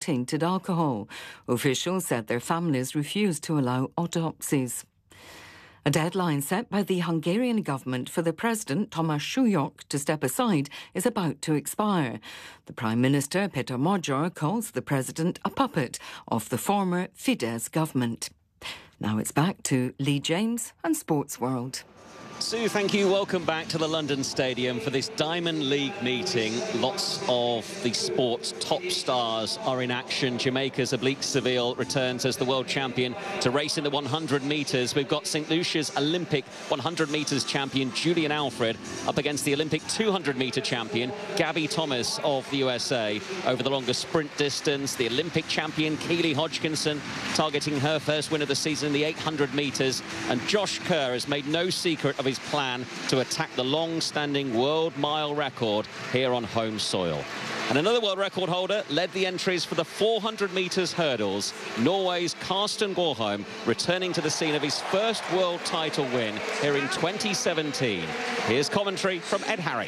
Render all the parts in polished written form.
tainted alcohol. Officials said their families refused to allow autopsies. A deadline set by the Hungarian government for the president, Tamás Súlyog, to step aside is about to expire. The Prime Minister, Péter Magyar, calls the president a puppet of the former Fidesz government. Now it's back to Lee James and Sports World. Sue, thank you. Welcome back to the London Stadium for this Diamond League meeting. Lots of the sport's top stars are in action. Jamaica's Oblique Seville returns as the world champion to race in the 100 metres. We've got St. Lucia's Olympic 100 metres champion Julian Alfred up against the Olympic 200 metre champion Gabby Thomas of the USA. Over the longer sprint distance, the Olympic champion Keely Hodgkinson targeting her first win of the season in the 800 metres. And Josh Kerr has made no secret of his plan to attack the long-standing world mile record here on home soil. And another world record holder led the entries for the 400 metres hurdles. Norway's Karsten Warholm returning to the scene of his first world title win here in 2017. Here's commentary from Ed Harry.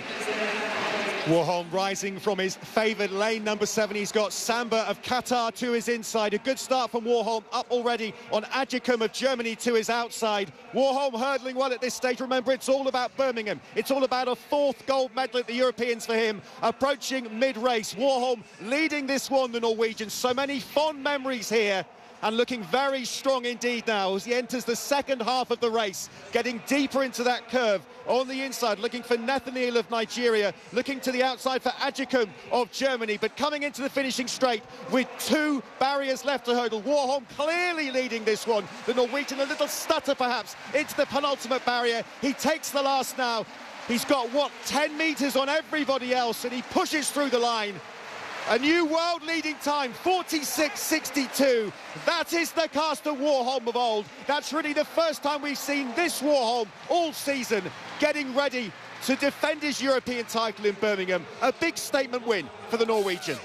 Warholm rising from his favoured lane, number 7. He's got Samba of Qatar to his inside. A good start from Warholm, up already on Agicum of Germany to his outside. Warholm hurdling well at this stage. Remember, it's all about Birmingham. It's all about a 4th gold medal at the Europeans for him. Approaching mid-race, Warholm leading this one, the Norwegian. So many fond memories here. And looking very strong indeed now as he enters the second half of the race, getting deeper into that curve on the inside, looking for Nathaniel of Nigeria, looking to the outside for Agicum of Germany, but coming into the finishing straight with 2 barriers left to hurdle. Warholm clearly leading this one. The Norwegian a little stutter perhaps into the penultimate barrier. He takes the last now. He's got, 10 metres on everybody else, and he pushes through the line. A new world-leading time, 46.62. That is the Karsten Warholm of old. That's really the first time we've seen this Warholm all season getting ready to defend his European title in Birmingham. A big statement win for the Norwegian.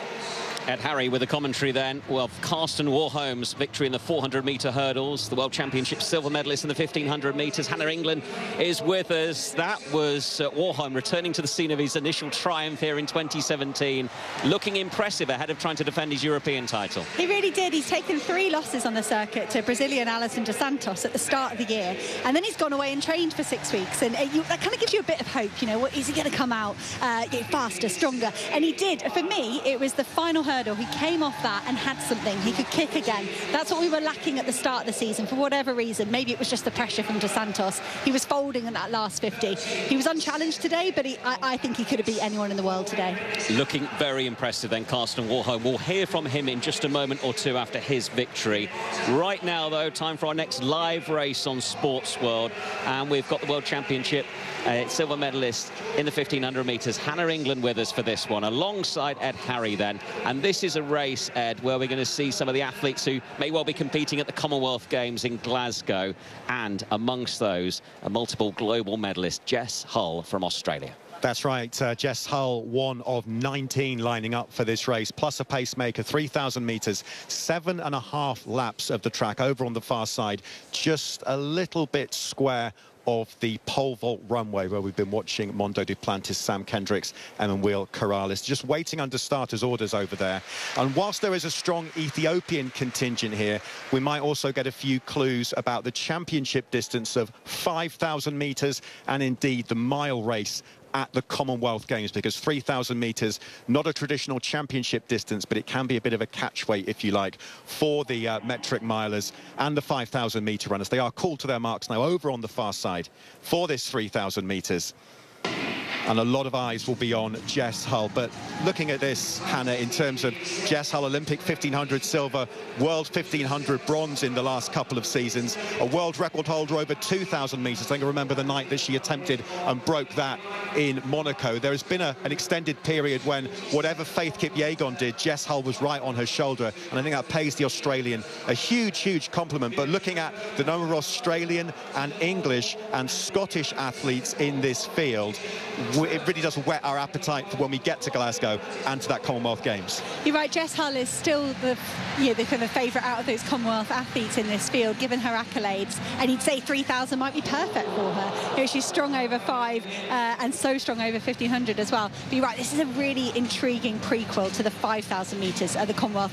Ed Harry with the commentary then. Well, Karsten Warholm's victory in the 400-metre hurdles, the World Championship silver medalist in the 1,500 metres. Hannah England is with us. That was Warholm returning to the scene of his initial triumph here in 2017, looking impressive ahead of trying to defend his European title. He really did. He's taken 3 losses on the circuit to Brazilian Alison dos Santos at the start of the year, and then he's gone away and trained for 6 weeks, and that kind of gives you a bit of hope. You know, what is he going to come out faster, stronger? And he did. For me, it was the final hurdle. He came off that and had something. He could kick again. That's what we were lacking at the start of the season for whatever reason. Maybe it was just the pressure from Dos Santos. He was folding in that last 50. He was unchallenged today, but I think he could have beat anyone in the world today. Looking very impressive then, Karsten Warholm. We'll hear from him in just a moment or two after his victory. Right now, though, time for our next live race on Sports World. And we've got the World Championship silver medalist in the 1,500 metres, Hannah England, with us for this one, alongside Ed Harry then. And this is a race, Ed, where we're going to see some of the athletes who may well be competing at the Commonwealth Games in Glasgow. And amongst those, a multiple global medalist, Jess Hull from Australia. That's right, Jess Hull, one of 19 lining up for this race, plus a pacemaker, 3,000 metres, 7.5 laps of the track over on the far side, just a little bit square of the pole vault runway where we've been watching Mondo Duplantis, Sam Kendricks, Emmanuel Corrales, just waiting under starters' orders over there. And whilst there is a strong Ethiopian contingent here, we might also get a few clues about the championship distance of 5,000 metres and indeed the mile race at the Commonwealth Games, because 3,000 metres, not a traditional championship distance, but it can be a bit of a catch weight, if you like, for the metric milers and the 5,000 metre runners. They are called to their marks now over on the far side for this 3,000 metres. And a lot of eyes will be on Jess Hull. But looking at this, Hannah, in terms of Jess Hull, Olympic 1,500 silver, World 1,500 bronze in the last couple of seasons, a world record holder over 2,000 metres. I think I remember the night that she attempted and broke that in Monaco. There has been an extended period when whatever Faith Kipyegon did, Jess Hull was right on her shoulder. And I think that pays the Australian a huge, huge compliment. But looking at the number of Australian and English and Scottish athletes in this field, it really does whet our appetite for when we get to Glasgow and to that Commonwealth Games. You're right, Jess Hull is still the kind of favourite out of those Commonwealth athletes in this field, given her accolades, and you'd say 3,000 might be perfect for her. She's strong over 5 and so strong over 1,500 as well. But you're right, this is a really intriguing prequel to the 5,000 metres at the Commonwealth